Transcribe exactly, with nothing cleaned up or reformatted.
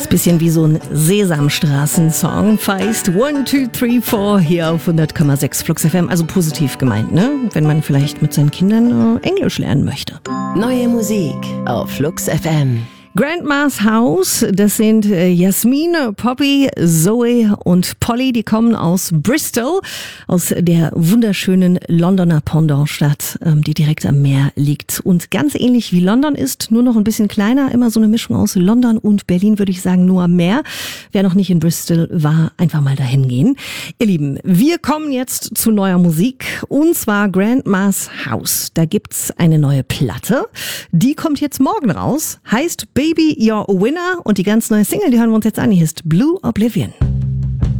Ist ein bisschen wie so ein Sesamstraßen-Song. Feist one, two, three, four hier auf hundert Komma sechs Flux F M. Also positiv gemeint, ne? Wenn man vielleicht mit seinen Kindern äh, Englisch lernen möchte. Neue Musik auf Flux F M. Grandma's House, das sind äh, Jasmin, Poppy, Zoe und Polly, die kommen aus Bristol, aus der wunderschönen Londoner Pendantstadt, ähm, die direkt am Meer liegt. Und ganz ähnlich wie London ist, nur noch ein bisschen kleiner, immer so eine Mischung aus London und Berlin, würde ich sagen, nur am Meer. Wer noch nicht in Bristol war, einfach mal dahin gehen. Ihr Lieben, wir kommen jetzt zu neuer Musik, und zwar Grandma's House. Da gibt's eine neue Platte, die kommt jetzt morgen raus, heißt Baby, You're a Winner, und die ganz neue Single, die hören wir uns jetzt an, die heißt Blue Oblivion.